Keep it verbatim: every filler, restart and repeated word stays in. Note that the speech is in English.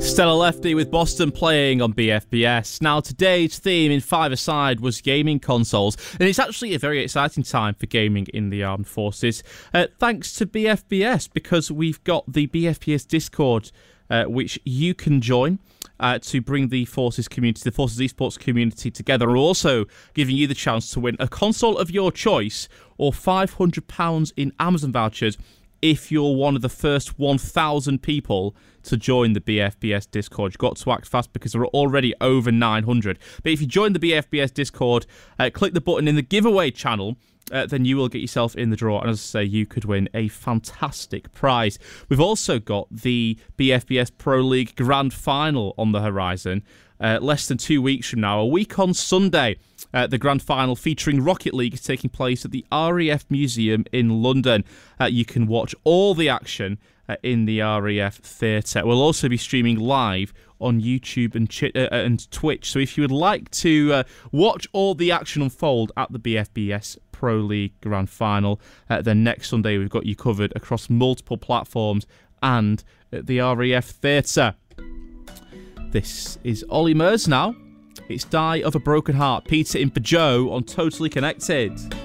Stella Lefty with Boston playing on B F B S. Now, today's theme in Five-A-Side was gaming consoles, and it's actually a very exciting time for gaming in the armed forces, uh, thanks to B F B S, because we've got the B F B S Discord, uh, which you can join uh, to bring the Forces community, the Forces Esports community together. We're also giving you the chance to win a console of your choice or five hundred pounds in Amazon vouchers if you're one of the first one thousand people to join the B F B S Discord. You've got to act fast because there are already over nine hundred. But if you join the B F B S Discord, uh, click the button in the giveaway channel, uh, then you will get yourself in the draw. And as I say, you could win a fantastic prize. We've also got the B F B S Pro League Grand Final on the horizon. Uh, less than two weeks from now, a week on Sunday, uh, the Grand Final featuring Rocket League is taking place at the R A F Museum in London. Uh, you can watch all the action uh, in the R A F Theatre. We'll also be streaming live on YouTube and, Ch- uh, and Twitch. So if you would like to uh, watch all the action unfold at the B F B S Pro League Grand Final, uh, then next Sunday we've got you covered across multiple platforms and at the R A F Theatre. This is Ollie Murs now. It's Die of a Broken Heart. Peter in for Joe on Totally Connected.